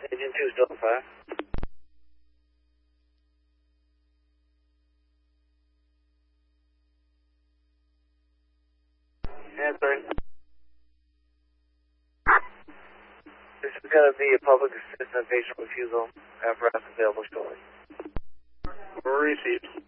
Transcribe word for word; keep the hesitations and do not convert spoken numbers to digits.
Engine two still on fire. Answering. This is going to be a public assistance patient refusal apparatus available shortly. Received.